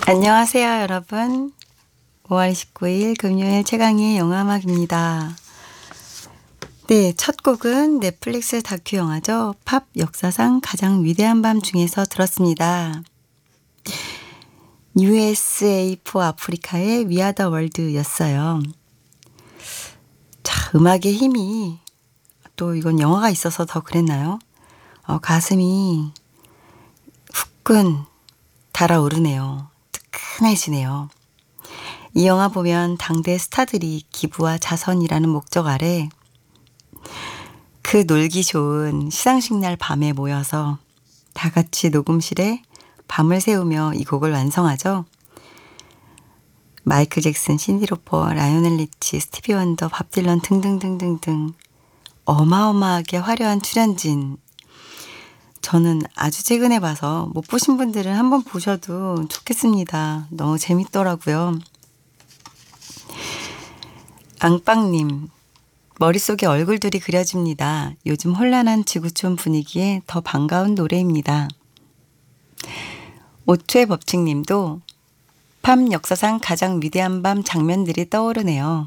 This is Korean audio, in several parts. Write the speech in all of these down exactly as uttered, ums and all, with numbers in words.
안녕하세요, 여러분. 오월 이십구일 금요일 최강의 영화음악입니다. 네, 첫 곡은 넷플릭스 다큐 영화죠. 팝 역사상 가장 위대한 밤 중에서 들었습니다. 유에스에이 for 아프리카의 We Are the World였어요. 자, 음악의 힘이 또 이건 영화가 있어서 더 그랬나요? 어, 가슴이 후끈 달아오르네요. 뜨끈해지네요. 이 영화 보면 당대 스타들이 기부와 자선이라는 목적 아래 그 놀기 좋은 시상식 날 밤에 모여서 다 같이 녹음실에 밤을 새우며 이 곡을 완성하죠. 마이클 잭슨, 신디 로퍼, 라이오넬 리치, 스티비 원더, 밥 딜런 등등등등등 어마어마하게 화려한 출연진. 저는 아주 최근에 봐서 못 보신 분들은 한번 보셔도 좋겠습니다. 너무 재밌더라고요. 앙빵님, 머릿속에 얼굴들이 그려집니다. 요즘 혼란한 지구촌 분위기에 더 반가운 노래입니다. 오초의 법칙님도 팝 역사상 가장 위대한 밤 장면들이 떠오르네요.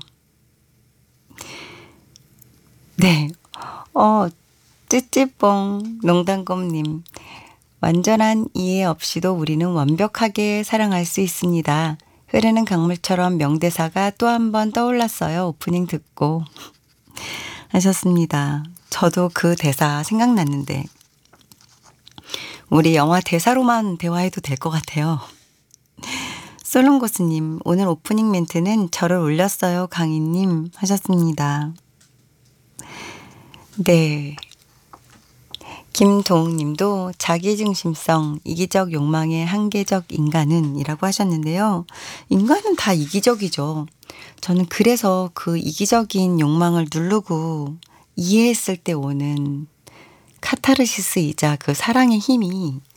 네, 어, 찌찌뽕 농담곰님, 완전한 이해 없이도 우리는 완벽하게 사랑할 수 있습니다. 흐르는 강물처럼 명대사가 또 한 번 떠올랐어요. 오프닝 듣고 하셨습니다. 저도 그 대사 생각났는데 우리 영화 대사로만 대화해도 될 것 같아요. 솔롱고스님, 오늘 오프닝 멘트는 저를 올렸어요. 강희님 하셨습니다. 네. 김동욱님도 자기중심성, 이기적 욕망의 한계적 인간은 이라고 하셨는데요. 인간은 다 이기적이죠. 저는 그래서 그 이기적인 욕망을 누르고 이해했을 때 오는 카타르시스이자 그 사랑의 힘이